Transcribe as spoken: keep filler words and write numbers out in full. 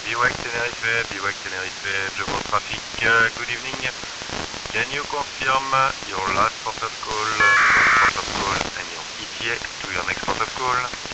Biwak Tenerife, Biwak Tenerife, Jogo traffic, uh, good evening. Can you confirm your last port of call, uh, port of call and your E T A to your next port of call?